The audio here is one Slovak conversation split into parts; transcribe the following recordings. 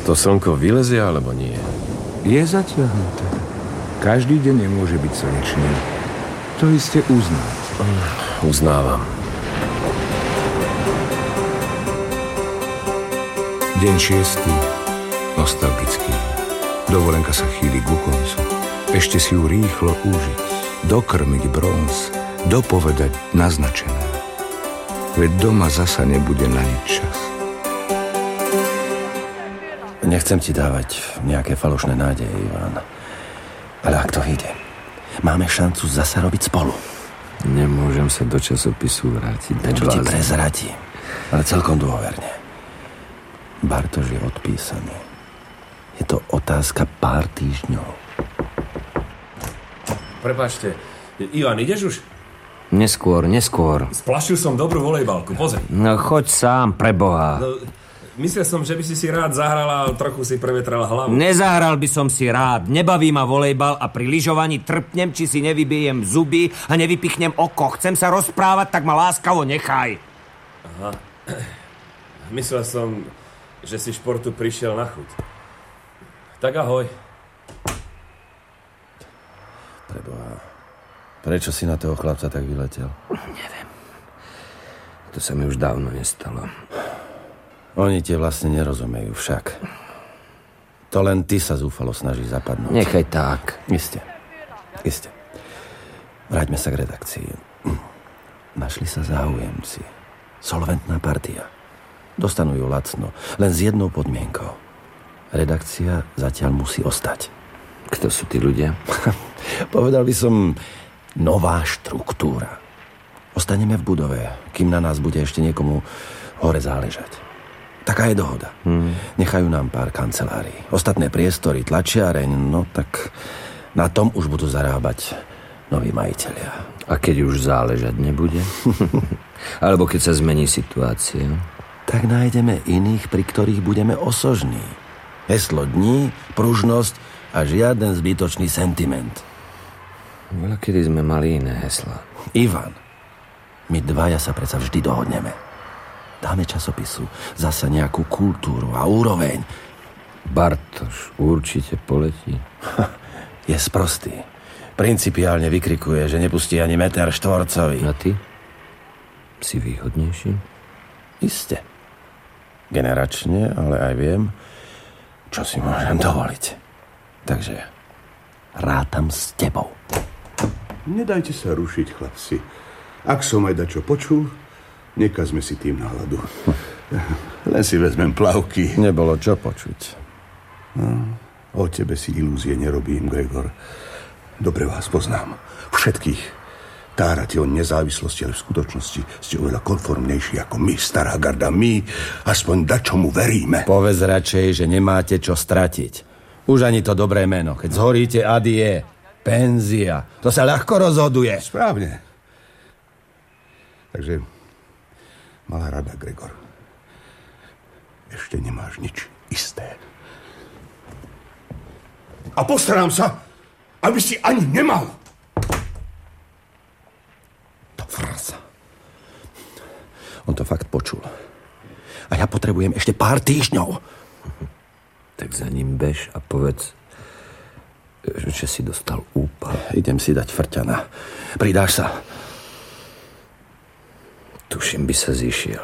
To slnko vylezie, alebo nie? Je zatiahnuté. Každý deň nemôže byť slnečný. To iste uznáte. Uznávam. Deň 6. Nostalgický. Dovolenka sa chýli ku koncu. Ešte si ju rýchlo užiť. Dokrmiť bronz. Dopovedať naznačené. Veď doma zasa nebude na nič čas. Nechcem ti dávať nejaké falošné nádeje, Ivan. Ale ak to vyjde, máme šancu zasa robiť spolu. Nemôžem sa do časopisu vrátiť. Čo ti prezradím, ale celkom dôverne. Bartoš je odpísaný. Je to otázka pár týždňov. Prepáčte, Ivan, ideš už? Neskôr. Splašil som dobrú volejbalku, pozri. No choď sám, preboha. No, myslel som, že by si rád zahral a trochu si prevetral hlavu. Nezahral by som si rád. Nebaví ma volejbal a pri lyžovaní trpnem, či si nevybijem zuby a nevypichnem oko. Chcem sa rozprávať, tak ma láskavo nechaj. Aha. Myslel som, že si športu prišiel na chuť. Tak ahoj. Preboha, prečo si na toho chlapca tak vyletel? Neviem. To sa mi už dávno nestalo. Oni tie vlastne nerozumejú však. To len ty sa zúfalo snažíš zapadnúť. Nechaj tak. Isté. Vráťme sa k redakcii. Našli sa záujemci. Solventná partia. Dostanú ju lacno, len s jednou podmienkou. Redakcia zatiaľ musí ostať. Kto sú tí ľudia? Povedal by som, nová štruktúra. Ostaneme v budove, kým na nás bude ešte niekomu hore záležať. Taká je dohoda. Nechajú nám pár kancelárií. Ostatné priestory, tlačiareň, no tak na tom už budú zarábať noví majitelia. A keď už záležať nebude? Alebo keď sa zmení situácia? Tak nájdeme iných, pri ktorých budeme osožní. Heslo dní, pružnosť a žiaden zbytočný sentiment. Veľa kedy sme mali iné heslá. Ivan, my dvaja sa predsa vždy dohodneme. Dáme časopisu zasa nejakú kultúru a úroveň. Bartoš určite poletí. Je sprostý. Principiálne vykrikuje, že nepustí ani meter štvorcový. A ty? Si výhodnejší? Iste. Generačne, ale aj viem, čo si môžem dovoliť. Takže rátam s tebou. Nedajte sa rušiť, chlapci. Ak som aj dačo počul, nekazme si tým náladu. Len si vezmem plavky. Nebolo čo počuť. O tebe si ilúzie nerobím, Gregor. Dobre vás poznám. Všetkých. Tárate o nezávislosti, ale v skutočnosti ste oveľa konformnejší ako my, stará garda. My aspoň dačomu veríme. Povedz radšej, že nemáte čo stratiť. Už ani to dobré meno. Keď zhoríte, adie. Penzia. To sa ľahko rozhoduje. Správne. Takže, malá rada, Gregor. Ešte nemáš nič isté. A postarám sa, aby si ani nemal. To fraza. On to fakt počul. A ja potrebujem ešte pár týždňov. Tak za ním bež a povedz, že si dostal úpal. Idem si dať frťana. Pridáš sa? Tuším, by sa zišiel.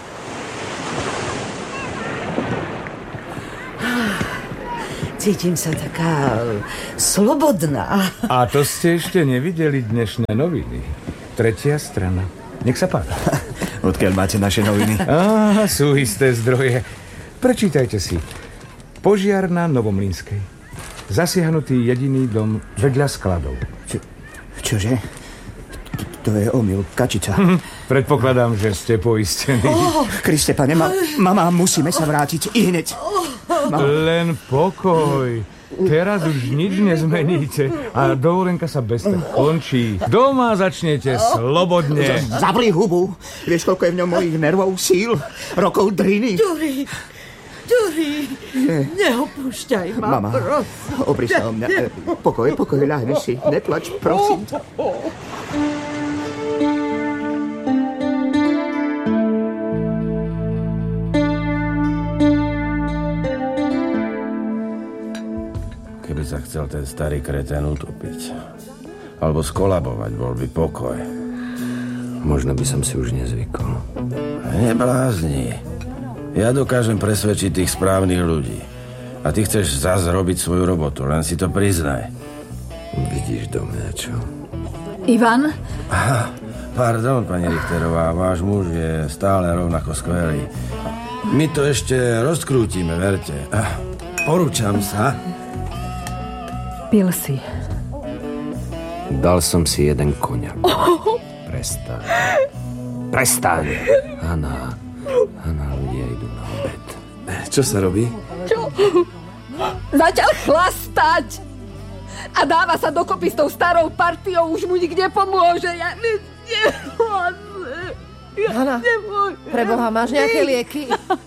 Cítim sa taká slobodná. A to ste ešte nevideli dnešné noviny. 3. strana. Nech sa páči. Odkiaľ máte naše noviny? Sú isté zdroje. Prečítajte si. Požiar na Novomlynskej. Zasiahnutý jediný dom vedľa skladov. Čože? To je omyl, kačica. Predpokladám, že ste poistení. Kriste, pane, mama, musíme sa vrátiť i hneď. Len pokoj. Teraz už nič nezmeníte a dovolenka sa bez tak končí. Doma začnete slobodne. Zavri hubu. Vieš, koľko je v ňom mojich nervov, síl, rokov driny. Ďuri, neopúšťaj ma. Mama, obri sa o mňa. Pokoj, ľahni si. Neplač, prosím. by sa chcel ten starý kretén utopiť. Alebo skolabovať, bol by pokoj. Možno by som si už nezvykol. Neblázni. Ja dokážem presvedčiť tých správnych ľudí. A ty chceš zás robiť svoju robotu, len si to priznaj. Vidíš do mňa, čo? Ivan? Aha, pardon, pani Richterová, váš muž je stále rovnako skvelý. My to ešte rozkrútime, verte. Porúčam sa. Pil si. Dal som si jeden koňak. Prestaň. Prestaň. Hanna, ľudia idú na obed. Čo sa robí? Čo? Začal chlastať. A dáva sa dokopy s tou starou partiou, už mu nikde pomôže. Hanna, preboha, máš nejaké lieky?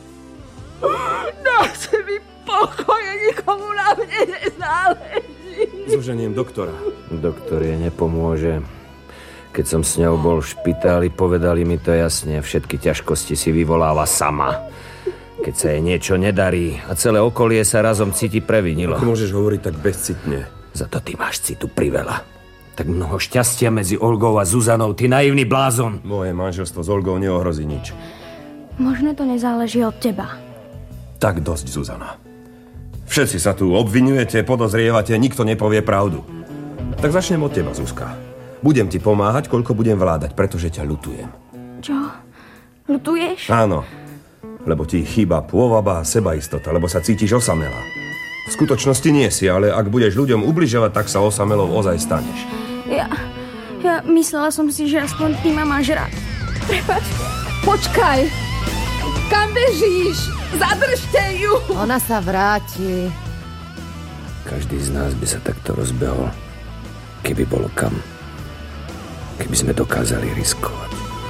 Dajte mi pokoje, nikomu na mne nezáleží. Zoženiem doktora. Doktor jej nepomôže. Keď som s ňou bol v špitáli, povedali mi to jasne. Všetky ťažkosti si vyvoláva sama. Keď sa jej niečo nedarí a celé okolie sa razom cíti previnilo. Ako môžeš hovoriť tak bezcitne? Za to ty máš citu priveľa. Tak mnoho šťastia medzi Olgou a Zuzanou, ty naivný blázon. Moje manželstvo s Olgou neohrozí nič. Možno to nezáleží od teba. Tak dosť, Zuzana. Všetci sa tu obviňujete, podozrievate, nikto nepovie pravdu. Tak začnem od teba, Zuzka. Budem ti pomáhať, koľko budem vládať, pretože ťa ľutujem. Čo? Ľutuješ? Áno. Lebo ti chýba pôvaba a sebaistota, lebo sa cítiš osamelá. V skutočnosti nie si, ale ak budeš ľuďom ubližovať, tak sa osamelou ozaj staneš. Ja myslela som si, že aspoň ty ma máš rád. Prepáč, počkaj. Kam bežíš? Zadržte ju. Ona sa vráti. Každý z nás by sa takto rozbehol, keby bolo kam. Keby sme dokázali riskovať.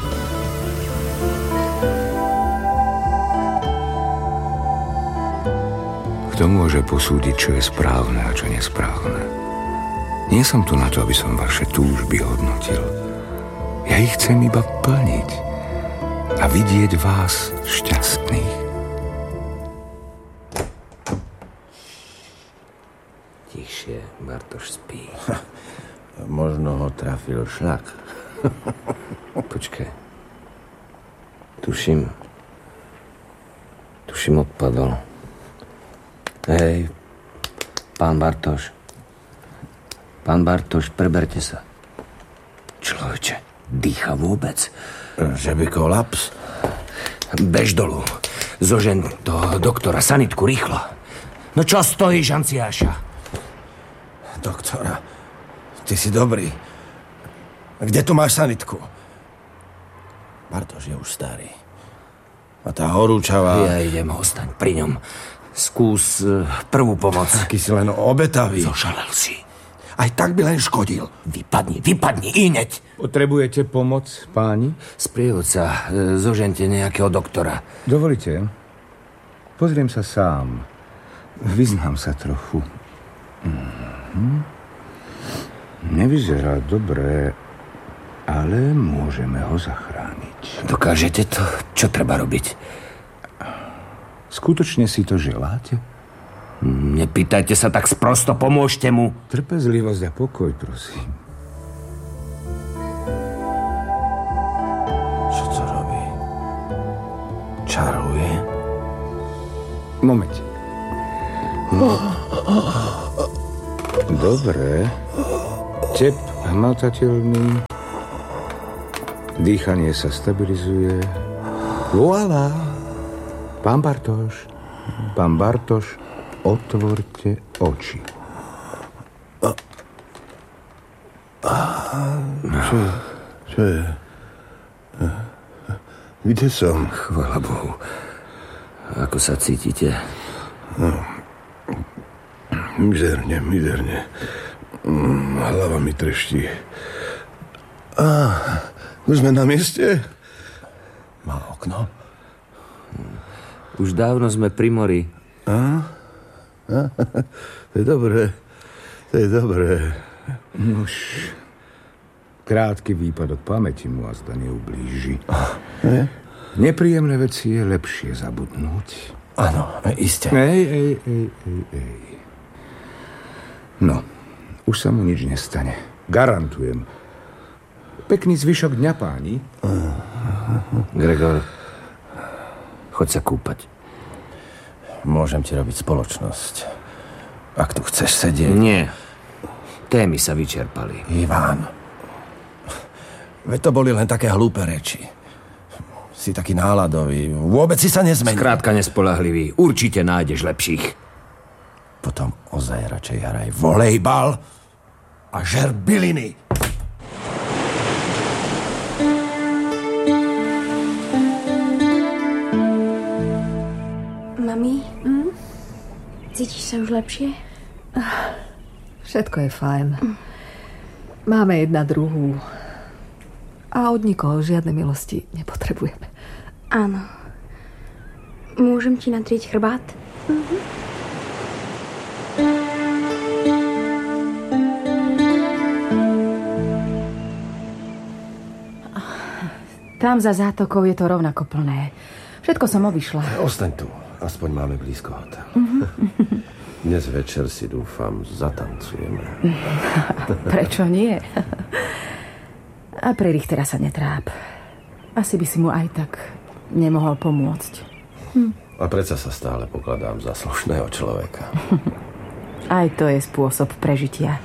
Kto môže posúdiť, čo je správne a čo nesprávne? Nie som tu na to, aby som vaše túžby hodnotil. Ja ich chcem iba plniť a vidieť vás šťastných. Tichšie, Bartoš spí. Možno ho trafil šľak. Počkaj. Tuším, odpadol. Hej, pán Bartoš, preberte sa. Človeče, dýcha vôbec? Že by kolaps? Bež dolu. Zožen do doktora, sanitku, rýchlo. No čo stojíš, Anciáša? Doktora, ty si dobrý. Kde tu máš sanitku? Bartoš je už starý. A tá horúčava... Ja idem, ostaň pri ňom. Skús prvú pomoc. Taký si len obetavý. Zošalel si. Aj tak by len škodil. Vypadni, ineď. Potrebujete pomoc, páni? Sprievodca, zožente nejakého doktora. Dovolite? Pozriem sa sám. Vyznám sa trochu. Nevyzerá dobre, ale môžeme ho zachrániť. Dokážete to? Čo treba robiť? Skutočne si to želáte? Nepýtajte sa tak sprosto, pomôžte mu. Trpezlivosť a pokoj, prosím. Čo to robí? Čaruje? Moment. Dobre. Tep hmatateľný. Dýchanie sa stabilizuje. Voilà. Pán Bartoš, otvorte oči. Čo je? Kde som? Chvála Bohu. Ako sa cítite? Mizerne. Hlava mi treští. Už sme na mieste? Má okno? Už dávno sme pri mori. To je dobré. Už krátky výpadok pamäti mu azda neublíži. Nepríjemné veci je lepšie zabudnúť. Áno, iste. Ej. No, už sa mu nič nestane. Garantujem. Pekný zvyšok dňa, páni. Gregor, choď sa kúpať. Môžem ti robiť spoločnosť. Ak tu chceš sedieť... Nie. Témy sa vyčerpali. Ivan, veď to boli len také hlúpe reči. Si taký náladový. Vôbec si sa nezmenil. Skrátka nespoľahlivý. Určite nájdeš lepších. Potom ozaj radšej hraj volejbal a žer byliny. Mami, cítiš sa už lepšie? Všetko je fajn. Máme jedna druhú. A od nikoho žiadne milosti nepotrebujeme. Áno. Môžem ti natrieť chrbát? Tam za zátokou je to rovnako plné. Všetko som obišla. Ostaň tu. Aspoň máme blízko hotel. Dnes večer si dúfam zatancujeme. Prečo nie? A pre Richtera sa netráp. Asi by si mu aj tak nemohol pomôcť. A predsa sa stále pokladám za slušného človeka. Aj to je spôsob prežitia.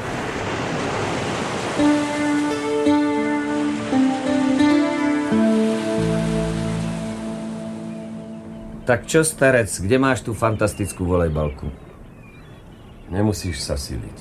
Tak čo, starec, kde máš tú fantastickú volejbalku? Nemusíš sa siliť.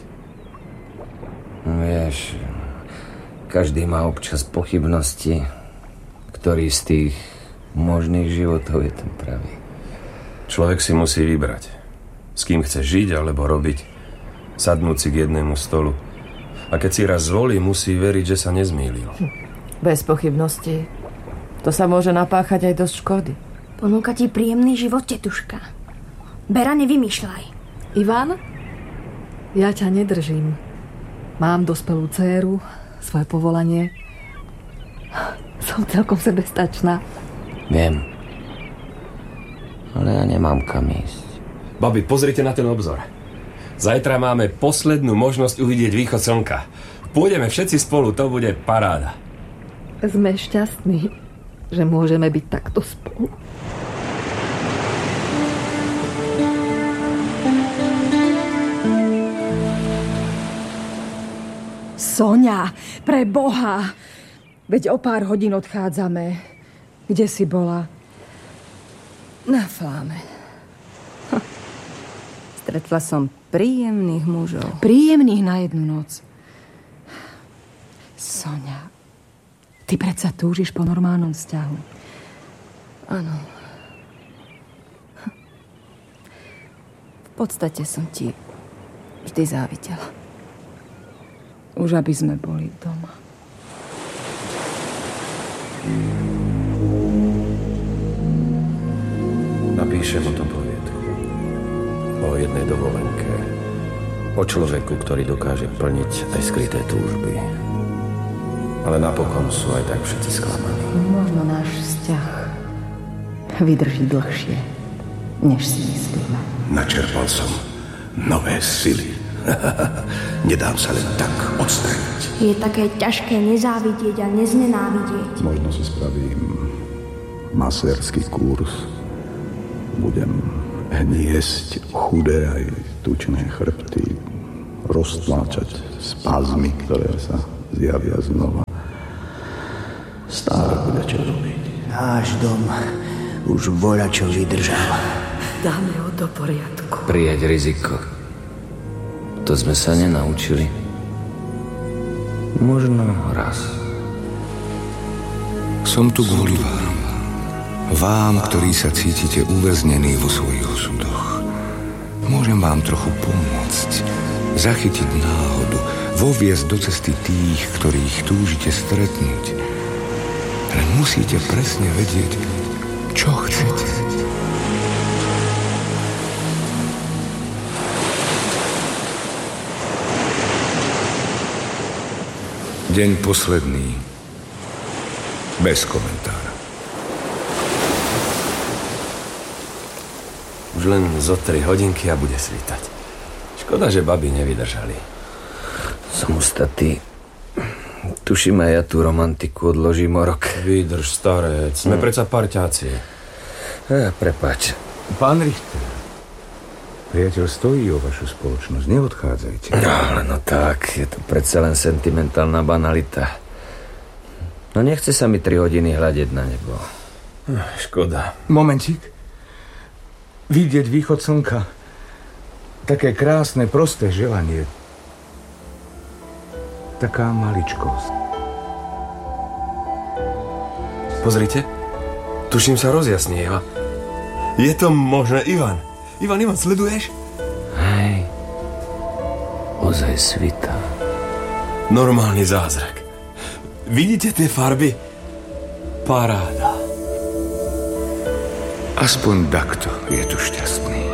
Vieš, každý má občas pochybnosti, ktorý z tých možných životov je ten pravý. Človek si musí vybrať, s kým chce žiť alebo robiť, sadnúť si k jednému stolu. A keď si raz zvolí, musí veriť, že sa nezmýlil. Bez pochybnosti. To sa môže napáchať aj dosť škody. Ponúka ti príjemný život, tetuška. Bera, nevymýšľaj. Ivan, ja ťa nedržím. Mám dospelú dcéru, svoje povolanie. Som celkom sebestačná. Viem. Ale ja nemám kam ísť. Babi, pozrite na ten obzor. Zajtra máme poslednú možnosť uvidieť východ slnka. Pôjdeme všetci spolu, to bude paráda. Sme šťastní, že môžeme byť takto spolu. Soňa, pre Boha! Veď o pár hodín odchádzame. Kde si bola? Na Fláme. Stretla som príjemných mužov. Príjemných na jednu noc. Soňa, ty predsa túžiš po normálnom vzťahu. Áno. V podstate som ti vždy závidela. Už aby sme boli doma. Napíšem o tom poviedku. O jednej dovolenke. O človeku, ktorý dokáže plniť aj skryté túžby. Ale napokon sú aj tak všetci sklamaní. Možno náš vzťah vydrží dlhšie, než si myslíme. Načerpal som nové sily. Nedám sa len tak odstraniť. Je také ťažké nezávidieť a neznenávidieť. Možno si spravím masérsky kurz. Budem hniesť chudé aj tučné chrbty, roztláčať spazmy, ktoré sa zjavia znova. Stále bude čo robiť. Náš dom už voľačo vydržal. Dáme ho do poriadku. Prijať riziko. To sme sa nenaučili. Možno raz. Som tu kvôli vám. Vám, ktorí sa cítite uväznení vo svojich osudoch. Môžem vám trochu pomôcť. Zachytiť náhodu. Voviesť do cesty tých, ktorých túžite stretnúť. Len musíte presne vedieť, čo chcete. Deň posledný. Bez komentára. Už len zo 3 hodinky a bude svítať. Škoda, že baby nevydržali. Som ústatý. Tuším, aj ja tú romantiku odložím o rok. Vydrž, starec. Sme predsa parťáci. Prepáč. Pán Richter, priateľ stojí o vašu spoločnosť. Neodchádzajte. No tak, je to predsa len sentimentálna banalita. No nechce sa mi 3 hodiny hľadiť na nebo. Škoda. Momentík. Vidieť východ slnka. Také krásne, prosté želanie. Taká maličkosť. Pozrite, tuším sa rozjasnieva. Je to možné, Ivan. Ivan, sleduješ? Hej, ozaj svita. Normálny zázrak. Vidíte tie farby? Paráda. Aspoň takto je tu šťastný.